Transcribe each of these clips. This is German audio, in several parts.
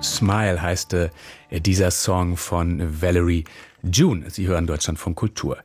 Smile heißt dieser Song von Valerie June. Sie hören Deutschlandfunk Kultur.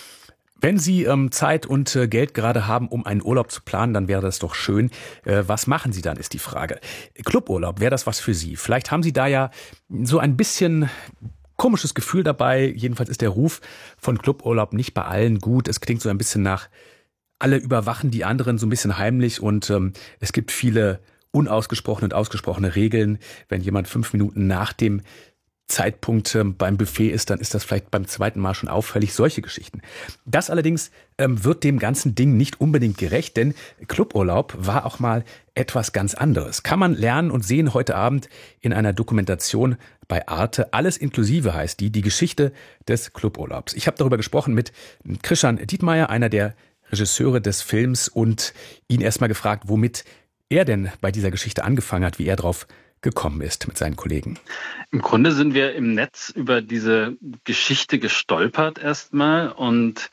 Wenn Sie Zeit und Geld gerade haben, um einen Urlaub zu planen, dann wäre das doch schön. Was machen Sie dann, ist die Frage. Cluburlaub, wäre das was für Sie? Vielleicht haben Sie da ja so ein bisschen komisches Gefühl dabei. Jedenfalls ist der Ruf von Cluburlaub nicht bei allen gut. Es klingt so ein bisschen nach, alle überwachen die anderen so ein bisschen heimlich und es gibt viele unausgesprochene und ausgesprochene Regeln. Wenn jemand 5 Minuten nach dem Zeitpunkt beim Buffet ist, dann ist das vielleicht beim zweiten Mal schon auffällig. Solche Geschichten. Das allerdings wird dem ganzen Ding nicht unbedingt gerecht, denn Cluburlaub war auch mal etwas ganz anderes. Kann man lernen und sehen heute Abend in einer Dokumentation bei Arte. Alles inklusive heißt die Geschichte des Cluburlaubs. Ich habe darüber gesprochen mit Christian Dietmeier, einer der Regisseure des Films, und ihn erstmal gefragt, womit er denn bei dieser Geschichte angefangen hat, wie er drauf gekommen ist mit seinen Kollegen. Im Grunde sind wir im Netz über diese Geschichte gestolpert erstmal und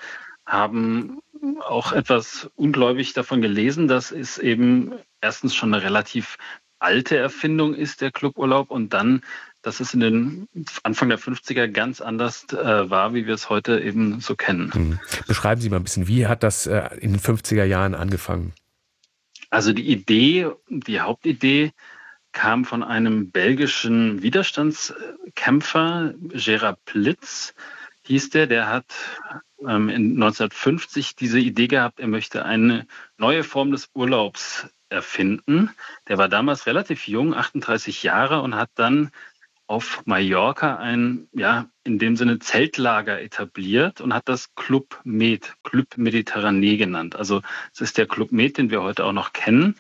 haben auch etwas ungläubig davon gelesen, dass es eben erstens schon eine relativ alte Erfindung ist, der Cluburlaub, und dann, dass es in den Anfang der 50er ganz anders war, wie wir es heute eben so kennen. Beschreiben Sie mal ein bisschen, wie hat das in den 50er Jahren angefangen? Also die Hauptidee kam von einem belgischen Widerstandskämpfer, Gerard Plitz hieß der hat in 1950 diese Idee gehabt, er möchte eine neue Form des Urlaubs erfinden. Der war damals relativ jung, 38 Jahre, und hat dann auf Mallorca ein, in dem Sinne Zeltlager etabliert und hat das Club Med, Club Mediterranee genannt. Also es ist der Club Med, den wir heute auch noch kennen.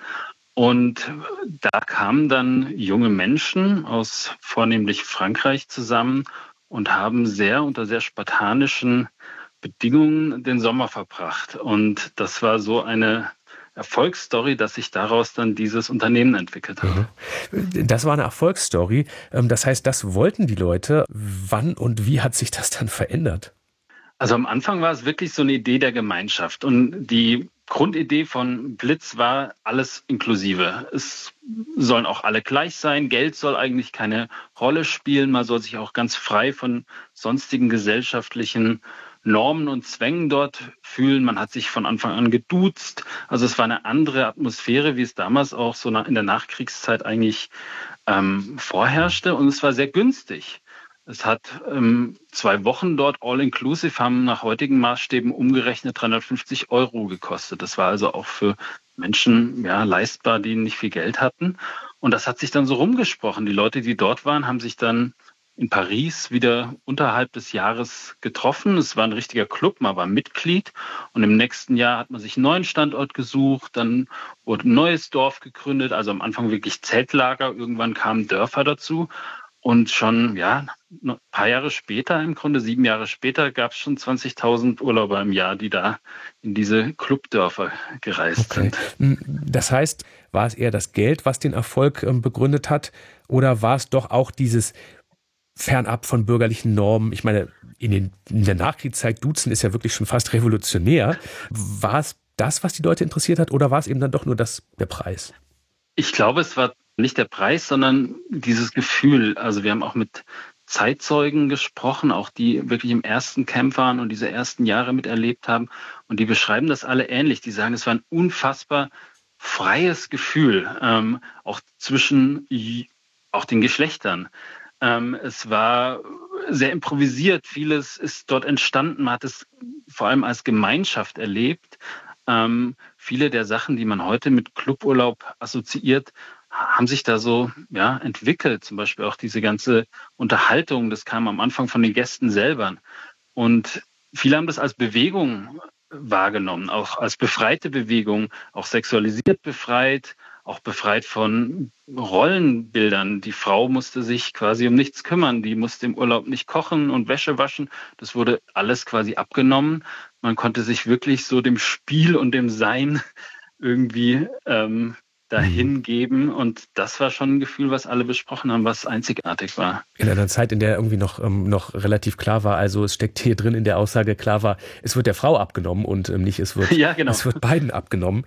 Und da kamen dann junge Menschen aus vornehmlich Frankreich zusammen und haben unter sehr spartanischen Bedingungen den Sommer verbracht. Und das war so eine Erfolgsstory, dass sich daraus dann dieses Unternehmen entwickelt hat. Das war eine Erfolgsstory. Das heißt, das wollten die Leute. Wann und wie hat sich das dann verändert? Also am Anfang war es wirklich so eine Idee der Gemeinschaft. Und die Grundidee von Blitz war alles inklusive. Es sollen auch alle gleich sein. Geld soll eigentlich keine Rolle spielen. Man soll sich auch ganz frei von sonstigen gesellschaftlichen Normen und Zwängen dort fühlen. Man hat sich von Anfang an geduzt. Also es war eine andere Atmosphäre, wie es damals auch so in der Nachkriegszeit eigentlich vorherrschte. Und es war sehr günstig. Es hat 2 Wochen dort all-inclusive, haben nach heutigen Maßstäben umgerechnet 350 € gekostet. Das war also auch für Menschen leistbar, die nicht viel Geld hatten. Und das hat sich dann so rumgesprochen. Die Leute, die dort waren, haben sich dann in Paris wieder unterhalb des Jahres getroffen. Es war ein richtiger Club, man war Mitglied. Und im nächsten Jahr hat man sich einen neuen Standort gesucht. Dann wurde ein neues Dorf gegründet. Also am Anfang wirklich Zeltlager. Irgendwann kamen Dörfer dazu. Und schon ein paar Jahre später, im Grunde 7 Jahre später, gab es schon 20.000 Urlauber im Jahr, die da in diese Clubdörfer gereist sind. Das heißt, war es eher das Geld, was den Erfolg begründet hat, oder war es doch auch dieses fernab von bürgerlichen Normen? Ich meine, in der Nachkriegszeit duzen ist ja wirklich schon fast revolutionär. War es das, was die Leute interessiert hat, oder war es eben dann doch nur der Preis? Ich glaube, es war nicht der Preis, sondern dieses Gefühl. Also wir haben auch mit Zeitzeugen gesprochen, auch die wirklich im ersten Camp waren und diese ersten Jahre miterlebt haben. Und die beschreiben das alle ähnlich. Die sagen, es war ein unfassbar freies Gefühl, auch zwischen auch den Geschlechtern. Es war sehr improvisiert. Vieles ist dort entstanden. Man hat es vor allem als Gemeinschaft erlebt. Viele der Sachen, die man heute mit Cluburlaub assoziiert, haben sich da so entwickelt. Zum Beispiel auch diese ganze Unterhaltung, das kam am Anfang von den Gästen selber. Und viele haben das als Bewegung wahrgenommen, auch als befreite Bewegung, auch sexualisiert befreit, auch befreit von Rollenbildern. Die Frau musste sich quasi um nichts kümmern, die musste im Urlaub nicht kochen und Wäsche waschen. Das wurde alles quasi abgenommen. Man konnte sich wirklich so dem Spiel und dem Sein irgendwie dahin geben. Und das war schon ein Gefühl, was alle besprochen haben, was einzigartig war. In einer Zeit, in der irgendwie noch relativ klar war, also es steckt hier drin in der Aussage, klar war, es wird der Frau abgenommen und nicht es wird, Ja, genau. es wird beiden abgenommen.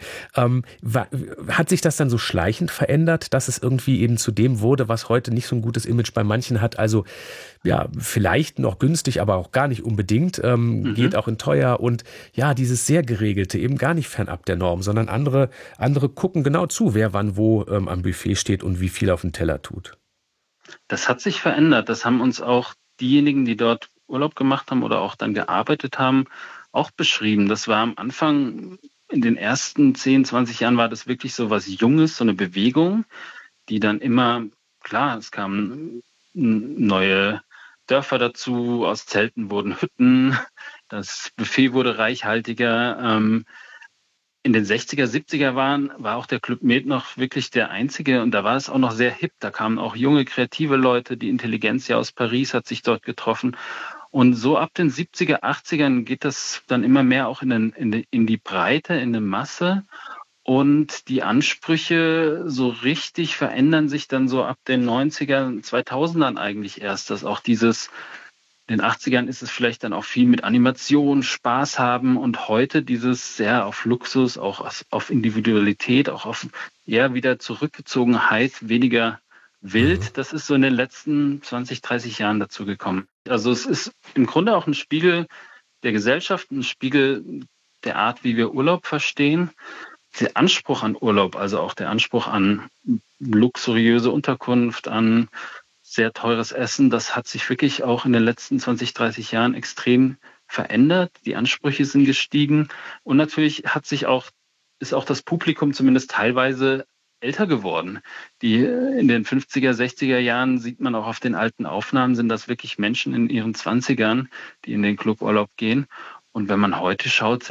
Hat sich das dann so schleichend verändert, dass es irgendwie eben zu dem wurde, was heute nicht so ein gutes Image bei manchen hat? Also ja, vielleicht noch günstig, aber auch gar nicht unbedingt, geht auch in teuer und ja, dieses sehr geregelte, eben gar nicht fernab der Norm, sondern andere gucken genau zu, wer wann wo am Buffet steht und wie viel auf den Teller tut. Das hat sich verändert. Das haben uns auch diejenigen, die dort Urlaub gemacht haben oder auch dann gearbeitet haben, auch beschrieben. Das war am Anfang, in den ersten 10, 20 Jahren war das wirklich so was Junges, so eine Bewegung, die dann immer, klar, es kamen neue Dörfer dazu, aus Zelten wurden Hütten, das Buffet wurde reichhaltiger. In den 60er, 70er war auch der Club Med noch wirklich der einzige und da war es auch noch sehr hip. Da kamen auch junge, kreative Leute, die Intelligenzia aus Paris hat sich dort getroffen. Und so ab den 70er, 80ern geht das dann immer mehr auch in die Breite, in eine Masse. Und die Ansprüche so richtig verändern sich dann so ab den 90er, 2000ern eigentlich erst, dass auch in den 80ern ist es vielleicht dann auch viel mit Animation, Spaß haben und heute dieses sehr auf Luxus, auch auf Individualität, auch auf eher wieder Zurückgezogenheit, weniger wild. Das ist so in den letzten 20, 30 Jahren dazu gekommen. Also es ist im Grunde auch ein Spiegel der Gesellschaft, ein Spiegel der Art, wie wir Urlaub verstehen. Der Anspruch an Urlaub, also auch der Anspruch an luxuriöse Unterkunft, an sehr teures Essen, das hat sich wirklich auch in den letzten 20, 30 Jahren extrem verändert. Die Ansprüche sind gestiegen und natürlich ist auch das Publikum zumindest teilweise älter geworden. Die in den 50er, 60er Jahren sieht man auch auf den alten Aufnahmen, sind das wirklich Menschen in ihren 20ern, die in den Cluburlaub gehen. Und wenn man heute schaut,